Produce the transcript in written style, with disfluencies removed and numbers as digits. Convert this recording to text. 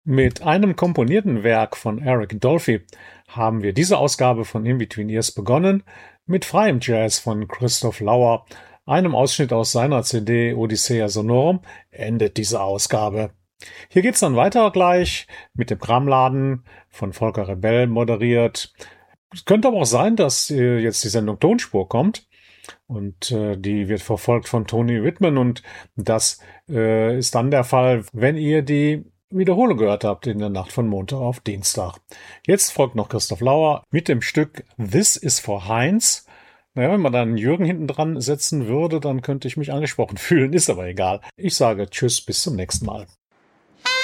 Mit einem komponierten Werk von Eric Dolphy haben wir diese Ausgabe von In Between Ears begonnen, mit freiem Jazz von Christoph Lauer, einem Ausschnitt aus seiner CD Odyssea Sonorum, endet diese Ausgabe. Hier geht's dann weiter gleich mit dem Kramladen von Volker Rebell moderiert. Es könnte aber auch sein, dass jetzt die Sendung Tonspur kommt. Und die wird verfolgt von Tony Whitman und das ist dann der Fall, wenn ihr die Wiederholung gehört habt in der Nacht von Montag auf Dienstag. Jetzt folgt noch Christoph Lauer mit dem Stück This is for Heinz. Naja, wenn man dann Jürgen hinten dran setzen würde, dann könnte ich mich angesprochen fühlen, ist aber egal. Ich sage Tschüss, bis zum nächsten Mal.